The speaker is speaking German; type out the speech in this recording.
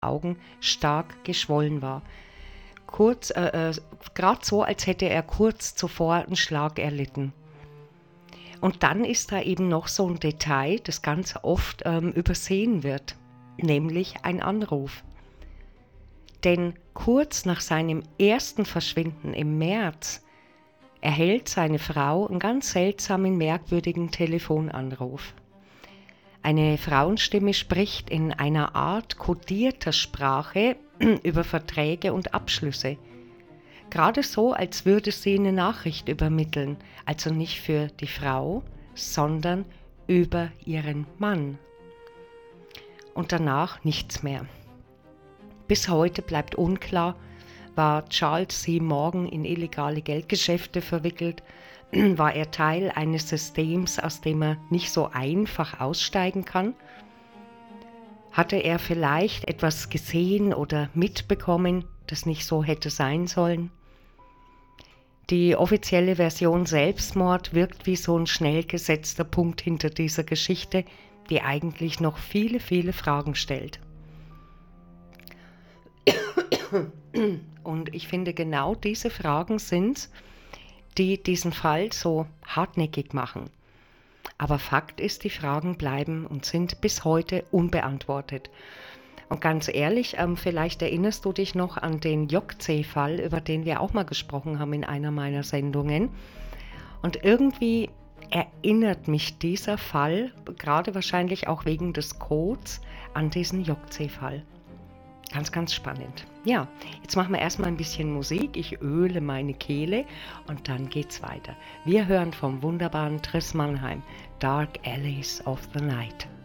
Augen stark geschwollen war. Gerade so, als hätte er kurz zuvor einen Schlag erlitten. Und dann ist da eben noch so ein Detail, das ganz oft übersehen wird, nämlich ein Anruf. Denn kurz nach seinem ersten Verschwinden im März erhält seine Frau einen ganz seltsamen, merkwürdigen Telefonanruf. Eine Frauenstimme spricht in einer Art kodierter Sprache über Verträge und Abschlüsse. Gerade so, als würde sie eine Nachricht übermitteln, also nicht für die Frau, sondern über ihren Mann. Und danach nichts mehr. Bis heute bleibt unklar, war Charles C. Morgan in illegale Geldgeschäfte verwickelt? War er Teil eines Systems, aus dem er nicht so einfach aussteigen kann? Hatte er vielleicht etwas gesehen oder mitbekommen, das nicht so hätte sein sollen? Die offizielle Version Selbstmord wirkt wie so ein schnell gesetzter Punkt hinter dieser Geschichte, die eigentlich noch viele, viele Fragen stellt. Und ich finde, genau diese Fragen sind's, die diesen Fall so hartnäckig machen. Aber Fakt ist, die Fragen bleiben und sind bis heute unbeantwortet. Und ganz ehrlich, vielleicht erinnerst du dich noch an den Jokce-Fall, über den wir auch mal gesprochen haben in einer meiner Sendungen. Und irgendwie erinnert mich dieser Fall, gerade wahrscheinlich auch wegen des Codes, an diesen Jokce-Fall. Ganz, ganz spannend. Ja, jetzt machen wir erstmal ein bisschen Musik. Ich öle meine Kehle und dann geht's weiter. Wir hören vom wunderbaren Chris Mannheim, Dark Alleys of the Night.